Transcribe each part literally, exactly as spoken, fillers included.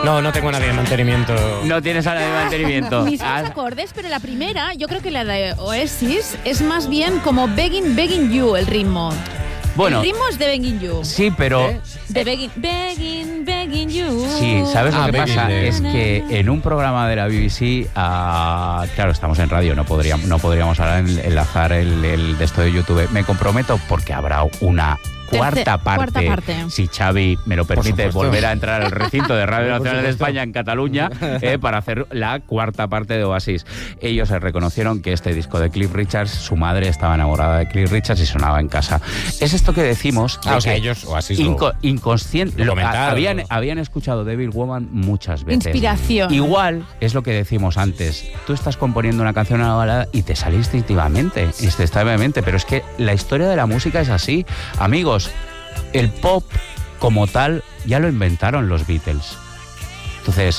No, no tengo a nadie de mantenimiento. No tienes a nadie de mantenimiento. Mis Ah, acordes, pero la primera, yo creo que la de Oasis es más bien como Begging, Begging You, el ritmo. Bueno. El ritmo es de Begging You. Sí, pero... ¿Eh? De Begging, Begging, Begging You. Sí, ¿sabes Ah, lo que Begging pasa? de- Es que en un programa de la B B C, ah, claro, estamos en radio, no podríamos, no podríamos ahora en- enlazar el, el de esto de YouTube. Me comprometo porque habrá una cuarta Terce- parte, cuarta parte. si Xavi me lo permite, supuesto. volver a entrar al recinto de Radio Por Nacional de supuesto. España en Cataluña eh, para hacer la cuarta parte de Oasis. Ellos se reconocieron que este disco de Cliff Richards, su madre estaba enamorada de Cliff Richards y sonaba en casa. Es esto que decimos. Ah, de o sea, que ellos Oasis inco- lo- inconsciente. lo lo- comentaron. habían, habían escuchado Devil Woman muchas veces. Inspiración. Igual es lo que decimos antes. Tú estás componiendo una canción, una balada y te sale instintivamente, instintivamente, pero es que la historia de la música es así. Amigos, el pop como tal ya lo inventaron los Beatles. Entonces,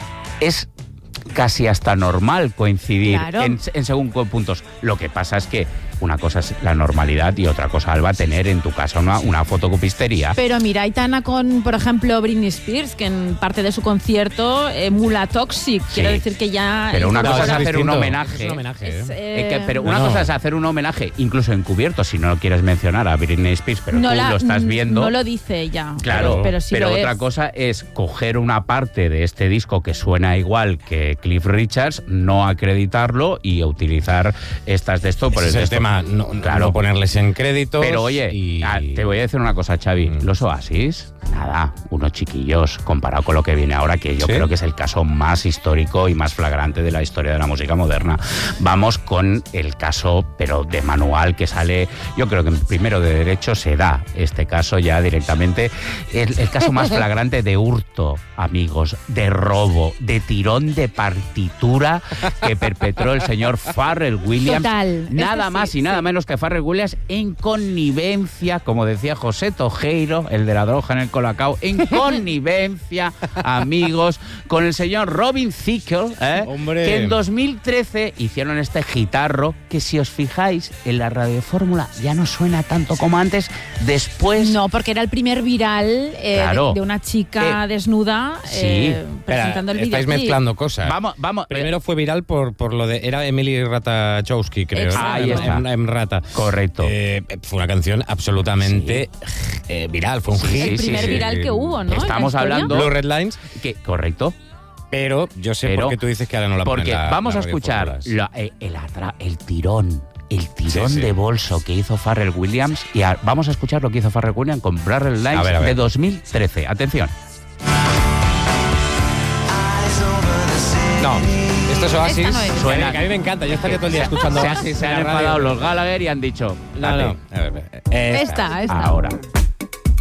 es casi hasta normal coincidir Claro. en, en según qué puntos. Lo que pasa es que una cosa es la normalidad y otra cosa, Alba, tener en tu casa una, una fotocopistería. Pero mira, Aitana con, por ejemplo, Britney Spears, que en parte de su concierto emula Toxic. Quiero decir que ya... Pero una No, cosa es eso es hacer un distinto. homenaje. Es un homenaje, Es, ¿eh? eh, Eh, que- pero No, una no. cosa es hacer un homenaje, incluso encubierto, si no lo quieres mencionar a Britney Spears, pero no tú la- lo estás viendo. No lo dice ella. Claro, pero, pero sí pero lo otra es. cosa es coger una parte de este disco que suena igual que Cliff Richards, no acreditarlo y utilizar estas de esto. Por Ese es el esto- tema, no, Claro. no ponerles en créditos. Pero oye, y- ah, te voy a decir una cosa, Xavi. Mm. Los Oasis, nada, unos chiquillos comparado con lo que viene ahora, que yo ¿Sí? creo que es el caso más histórico y más flagrante de la historia de la música moderna. Vamos con el caso, pero de manual, que sale, yo creo que primero de derecho se da este caso ya directamente. El, el caso más flagrante de hurto, amigos, de robo, de tirón de partitura que perpetró el señor Pharrell Williams. Total. Nada Este más sí, y nada sí. menos que Pharrell Williams en connivencia, como decía José Tojeiro, el de la droga en el Colacao, en connivencia, amigos, con el señor Robin Thicke, ¿eh? Hombre. que en dos mil trece hicieron este gitarro que, si os fijáis, en la radiofórmula ya no suena tanto como antes. Después... No, porque era el primer viral eh, Claro. de, de una chica Eh, desnuda sí. eh, Espera, presentando el estáis videoclip. mezclando cosas. Vamos, vamos. Primero fue viral por, por lo de... Era Emily Ratajkowski, creo. Exacto. Ahí está. En, en Rata. Correcto. Eh, fue una canción absolutamente eh, viral. Fue un Sí, hit. sí, El sí, primer sí. viral que hubo, ¿no? en la Estamos historia. hablando- Blue Red Lines. que, correcto. Pero yo sé Pero- por qué tú dices que ahora no la ponen Porque la- vamos las a escuchar radiofórmulas. la- eh, el, atra- el tirón, el tirón Sí, sí. de bolso que hizo Pharrell Williams, y a- vamos a escuchar lo que hizo Pharrell Williams con Blue Red Lines A ver, a ver. de dos mil trece. Atención. No, esto es Oasis. Esta no es. Suena- Que a mí me encanta. Yo estaría todo el día escuchando Se, Oasis se en han la radio. enfadado los Gallagher y han dicho... No, no. "Date". A ver, esta. Esta, esta. Ahora.